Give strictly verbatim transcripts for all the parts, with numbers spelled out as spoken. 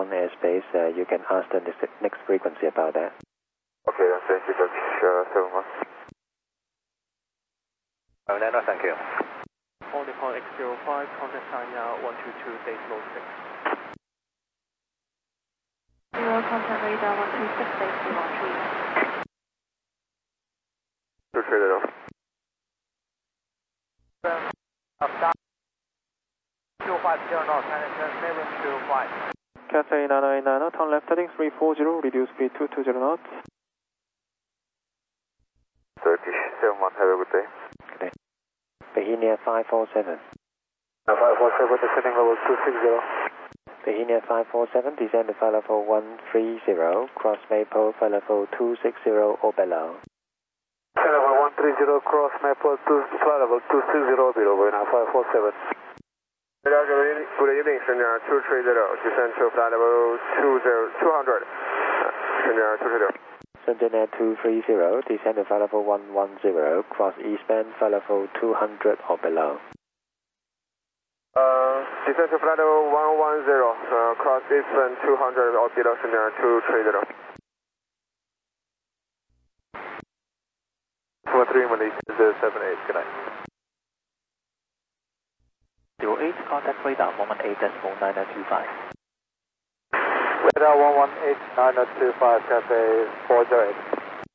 on airspace, uh, you can ask the next, next frequency about that. Okay, then thank you, Turkish uh, seven one. Oh, no, no, thank you. All Nippon X zero five, contact China one two two, decimal six. Zero contact radar one two six, decimal three. Two three zero. Up down. two five zero knots, seven two five. Cathay nine nine nine, turn left heading three four zero, reduce speed two two zero knots. Turkish seven one, have a good day. Good day. Bohemia five four seven. five four seven, descending level two six zero. Bohemia five four seven, descend to flight level one three zero, cross Maple, flight level two six zero or below. Flight level one three zero, cross Maple, two, flight level two six zero below, Bohemia five four seven. Good evening, Shenzhen two three zero, descend to flight level two hundred. Shenzhen two three zero. Shenzhen Air two three zero, descend to flight level one one zero, cross eastbound, flight level two hundred or below. Uh, descend to flight level one one zero, uh, cross eastbound two hundred or below, Shenzhen two three zero. four three Malaysia zero seven eight, good night. zero eight, contact radar one one eight decimal nine nine two five. Radar one one eight nine nine two five, Cathay four zero eight.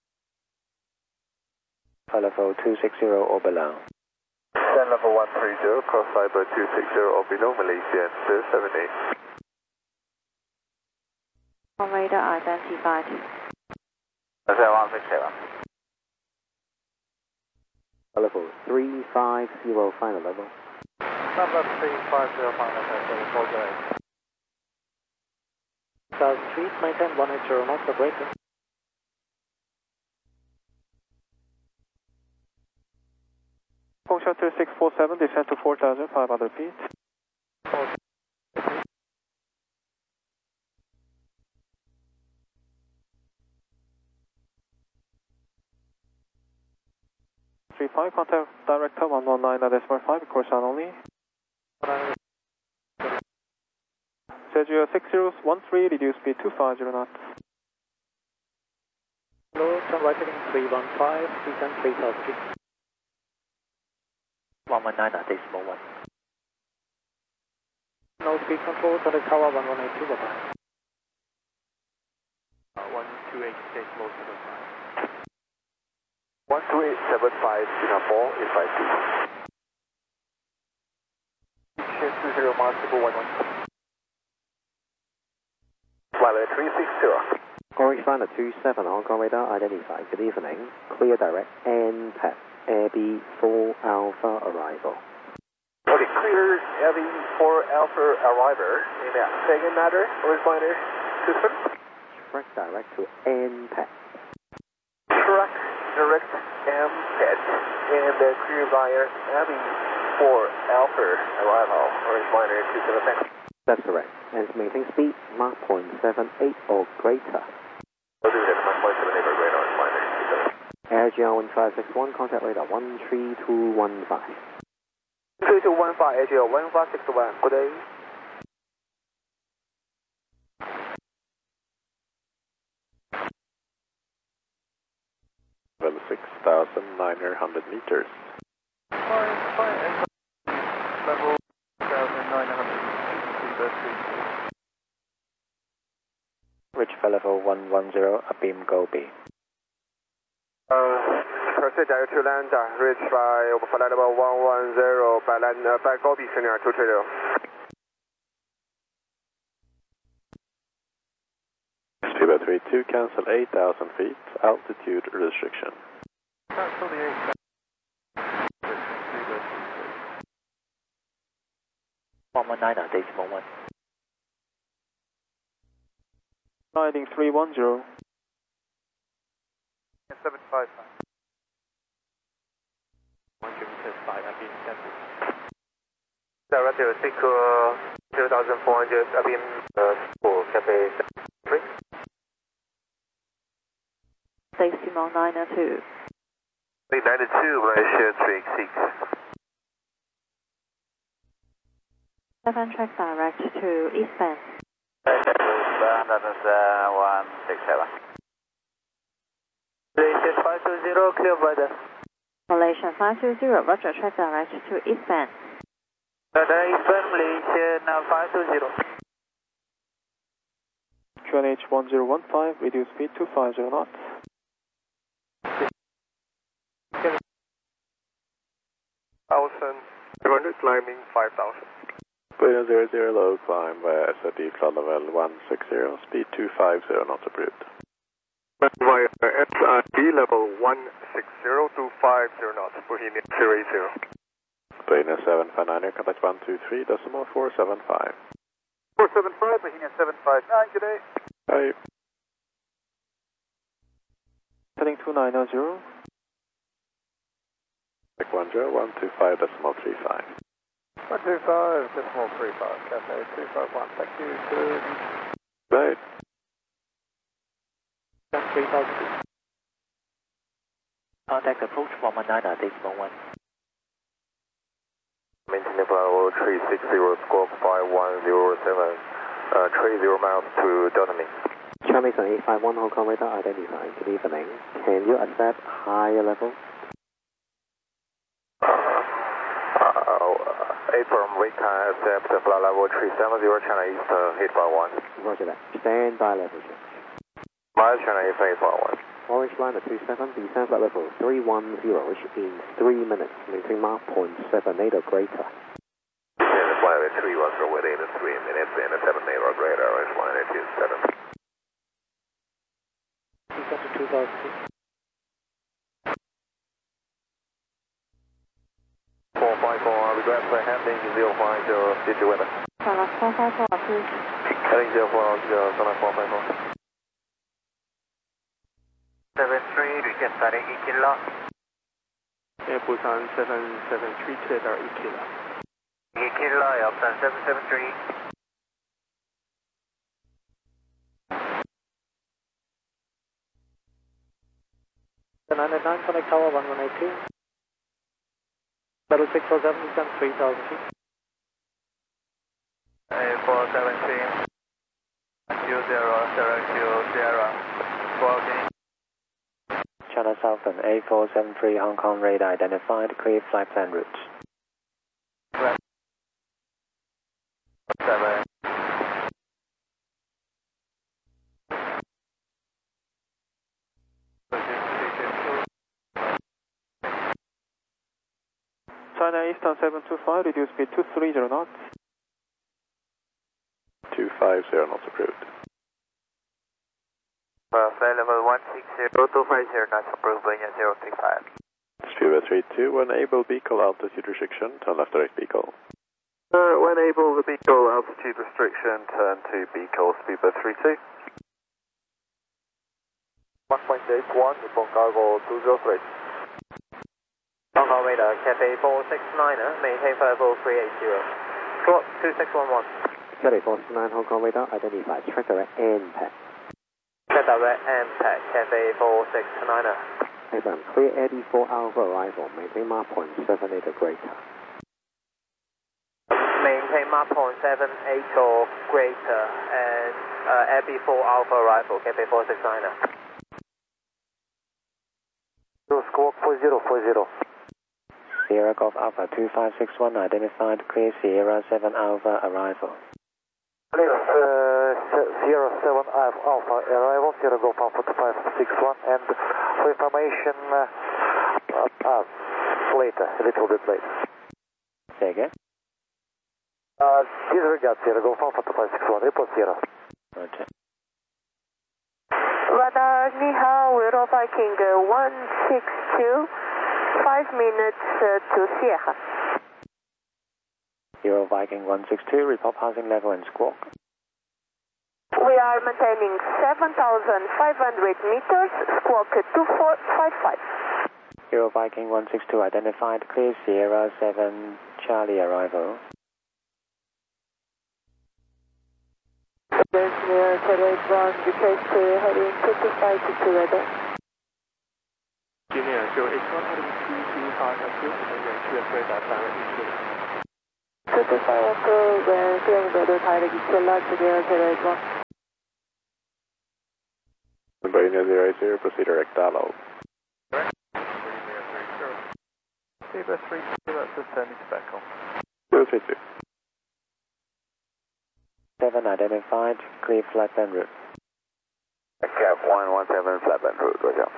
Flight level two six zero or below. Descend level one three zero, cross fiber two six zero or below, Malaysia zero seven eight. On radar identified. Cathay one six seven. Level three five zero, final level. Number three five zero, final level four zero eight. South Street, maintain one eight zero knots, operator. Hong Shutter six four seven, descend to four thousand five hundred feet. three five, contact director one one nine decimal five, course on only. Sergio six zero one three, reduce speed two five zero knots. Hello, turn right heading three one five, descend three thousand feet. one one nine decimal one. No speed control, to the tower one one eight two, bye bye. Uh, one two eight, decimal seven five. one two eight seven five, Singapore, if I see. Share two zero, Mars triple one one. Flight three six zero. Orange Liner two seven, Hong Kong radar identified. Good evening. Clear direct N P E P, Air B four Alpha arrival. Okay, clear Air B four Alpha arrival. Amen. Second matter, Orange Liner two seven. Track direct to N P E P. Track direct M P E P and the clear via Air B four Alpha arrival. Orange Liner two seven, thanks. That's correct. And maintain speed Mach zero point seven eight or greater. I'll do that, Mach zero point seven eight or greater, Orange Liner two seven. Air G R one five six one, contact radar one three two one five. three two one five, Air G R one five six one, good day. Level six thousand nine hundred meters. Fine, fine, level one thousand nine hundred. Reach flight level one one zero, Abim Gobi. Uh, proceed direct to land, uh, reach by flight level one one zero, by land, uh, by Gobi, Shenzhen two three zero. Speedbird three two, cancel eight thousand feet, altitude restriction. Cancel the eight. one one nine decimal one. Riding three one zero. seven five five. one hundred five, I've been cancelled. Direct to Seiko two thousand four hundred, I've been uh, for Cathay three. Decimal nine oh two. nine oh two, Malaysia three six. Seven track direct to eastbound. one six seven. Malaysia five two zero, clear by the. Malaysia five two zero, Roger, track direct to eastbound. Direct eastbound, Malaysia five two zero. Q N H one zero one five, reduce speed to five zero knots. Thousand two hundred, climbing five thousand. Bueno zero zero low, climb via S R D flight level one six zero, speed two five zero, not approved. Via S R D level one six zero, two five zero knots, Bohemia zero eight zero. Bueno seven five nine, contact one two three, decimal four seven five. four seven five, Bohemia seven five nine, good day. Bye. Heading two nine zero. Check one zero one two five, decimal three five. one two five, decimal three five, Cafe two five one, thank you, good. Bye. three thousand. Contact approach one one nine, decimal one. Maintain level three six zero, squawk five one zero seven, uh, three zero miles to Donami. Charlie eight five one, Hong Kong radar identified. Good evening. Can you accept higher level? eight from Wake accept flight level three seven zero, China East, uh, eight five one. Roger that. Stand by level check. Miles China East, eight five one. Orange liner two seven, descend flight level three one zero in three minutes. Maintain mark point seven eight or greater. Descend flight level three one zero within three minutes and seven eight or greater, orange liner two seven. Descend to two thousand. four five four, regret for handling zero five zero, future weather. China four five four, please. Heading zero four zero, China four five four. seven three, request starting E kilo. Air Busan seven seven three, clear direct E kilo. E kilo, Elton seven seven three. nine nine, connect tower one one eight two. Level six four seven, descend three thousand feet. eight four seven three. Q zero zero Q zero. Squawking. China Southern eight four seven three, Hong Kong radar identified, clear flight plan route. seven. China Eastern seven two five, reduce speed to three zero knots. two five zero, not approved. Uh, flight level one six zero, two five zero, not approved, Boeing zero three five. Speedbird three two, when able, vehicle altitude restriction, turn left direct vehicle. Uh, when able, the vehicle altitude restriction, turn to vehicle Speedbird three two. one point eight one, Nippon Cargo two zero three. Hong Kong radar, Cafe four six nine, maintain flight level three eight zero. Squawk two six one one. Charlie four six nine, Hong Kong radar identified. Track direct and pack. Track direct and pack, Cafe four six nine. Excellent. Clear Eddie four Alpha arrival. Maintain mark point seven eight or greater. Maintain mark point seven eight or greater, and uh, Abbey four Alpha arrival, Cafe four six nine. Squawk four zero four zero. Sierra Golf Alpha two five six one, identified, clear Sierra seven Alpha arrival. Clear uh, Sierra seven Alpha arrival, Sierra Golf Alpha two five six one, and for information, uh, uh, uh, later, a little bit later. Say again? Uh, disregard Sierra Golf Alpha two five six one, report Sierra. Roger. Radar, ni hao, Euro Viking one six two, five minutes uh, to Sierra. Euro Viking one six two, report passing level and squawk. We are maintaining seven thousand five hundred meters, squawk two four five five. Euro Viking one six two, identified, clear Sierra seven Charlie arrival. There's near Terrace one, request to heading two five to weather. Junior zero eight one, heading two two five two, and then Q S radar direct E kilo. two two five approved, and clearing weather direct E kilo, Junior Terrace one. Bahia zero eight zero, proceed direct dialogue. Zebra three zero, descending to back on. zero three two. seven identified, clear flatband route. Cap one one seven, flatband route, roger.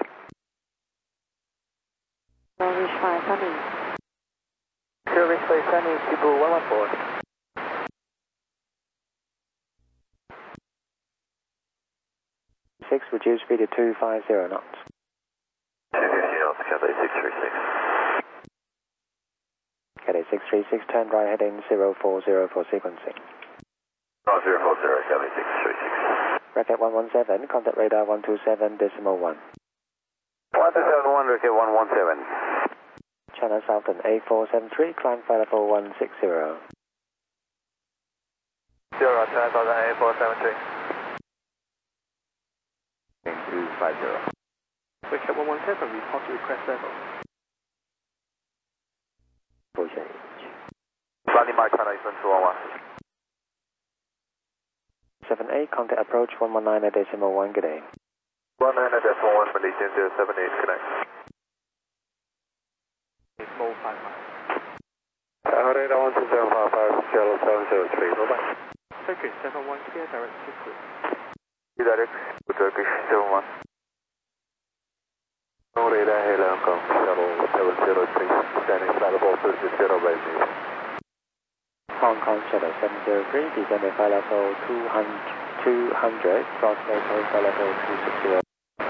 Norwich five, Sunny. Service by Sunny, Cebu one one four. six, reduce speed to two five zero knots. two fifty knots, Cathay six three six. Cathay six three six, turn right heading zero four zero for sequencing. Oh, zero four zero, Cathay six three six. Bracket one one seven, contact radar one two seven decimal one. one two seven one, Rocket one one seven. China Southern A four seven three, climb flight level one six zero. Zero, China Southern A four seven three. two five zero. Wicket one one seven, report to request level. Full change. Sunny Mike, China Eastern two one one. seven eight, contact approach one one nine decimal one, good day. one nine decimal one, Malaysian zero seven eight, connect. Small five five. Uh, radar one two zero five five, Jello seven zero three, bye bye. Turkish seven one, clear direct to Swift. Direct to Turkish seven one. No radar, Halo Hong Kong, shuttle seven zero three, standing flight level two six zero, right me. Hong Kong Shuttle seven zero three, descending flight level two hundred, two hundred, cross maintain flight level two six zero.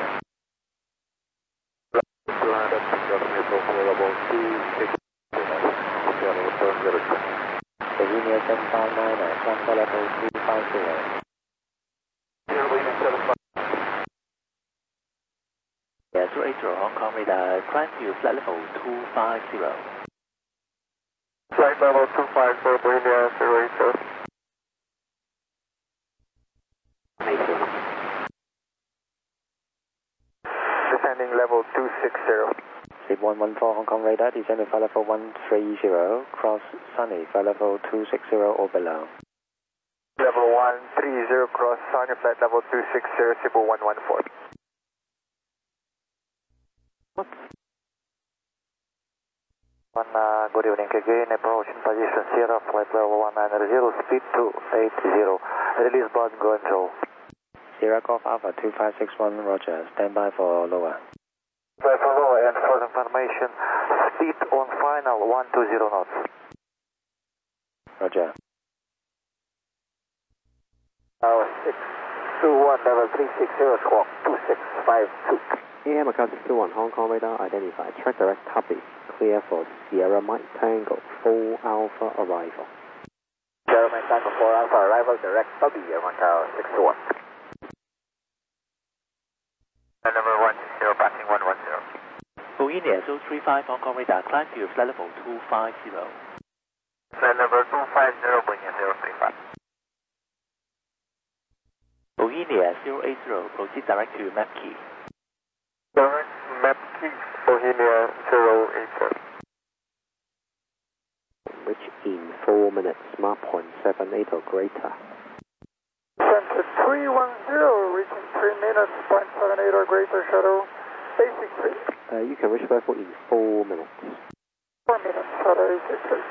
two hundred, cross maintain level two six zero, shuttle seven zero three. Bohemia seven five nine, climb flight level three five zero. Zero leading seven five. Yeah, zero eight zero, Hong Kong radar, climb to flight level two five zero. Flight level two five zero, Bohemia zero eight zero. Descending level two six zero. Zip one one four, Hong Kong radar, descending flight level one three zero, cross Sunny, flight level two six zero or below. Level one three zero, cross Sunny, flight level two six zero, Cebu one one four. What? One, uh, good evening again, approach in position Sierra, flight level one nine zero, speed two eight zero, release button control. Sierra Golf Alpha two five six one, roger, stand by for lower. By for lower and for information, speed on final one two zero knots. Roger. Now six two one, level three six zero, squawk two six five two. A M Macau six two one, Hong Kong radar identified. Track direct copy. Clear for Sierra Mike Tango four Alpha arrival. Sierra Mike Tango four Alpha arrival, direct copy, Macau six two one. And number one zero, passing one one zero. Bohemia zero three five, Hong Kong radar, climb to flight level two five zero. Flight number two five zero, Bohemia zero three five. Bohemia zero eight zero, proceed direct to map key. Direct map key, Bohemia zero eight zero. Which in four minutes, Mach point seven eight or greater. Center three one zero, reaching three minutes, point seven eight or greater, shuttle, basic three. Uh, you can reach level in four minutes. four minutes, shuttle basic three.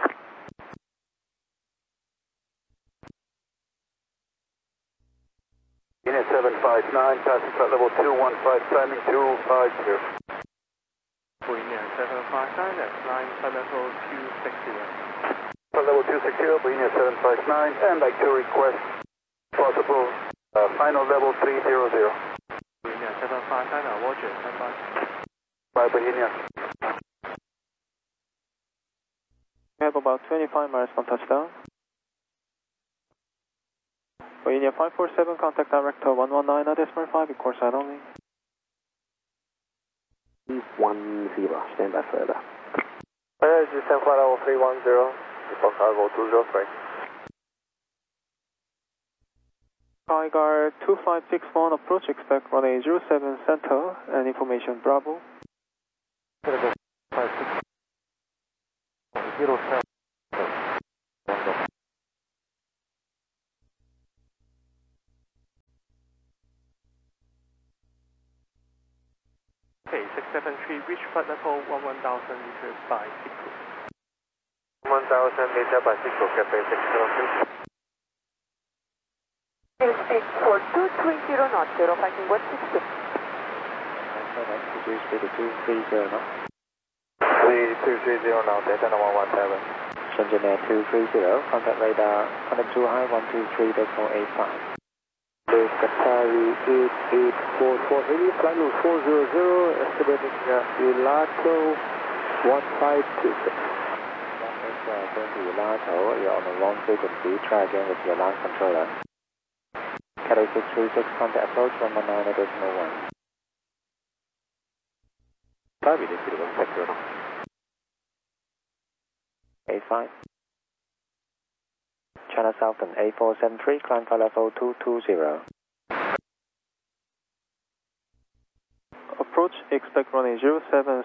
Unit seven five nine, passing flight level two one five, climbing two five zero. Bohemia seven five nine, climb flight level two six zero. Flight level two six zero, Bohemia seven five nine, and like to request possible uh, final level three zero zero. Bohemia seven five nine, roger, stand by. Bye, Bohemia. We have about twenty-five miles from touchdown. Bohemia five four seven, contact director one one nine, decimal five, course side only. one zero, stand by further. Uh, just flight level three one zero, Japan cargo two zero three. Skyguard two five six one, approach expect runway zero seven center and information Bravo. Zero seven. six seven three, reach flight level one one thousand meters by Siku. one thousand meters by Siku, Cathay six zero three. Airspeed four two three zero knots, zero fighting one six two. Reduce speed to two three zero knots. three two three zero now, Delta one one seven. Engineer two three zero, contact radar, contact two high one two three decimal eight five. There's Qatari eight eight four four, heavy flight load four zero zero, estimating uh, Ulato one five two six. Uh, going to Ulato, you're on the wrong frequency, try again with your last controller. Cathay six three six, contact approach one one nine decimal one. Five minutes, one sector now. eight five. China Southern eight four seven three, climb flight level two two zero. Approach, expect runway zero seven.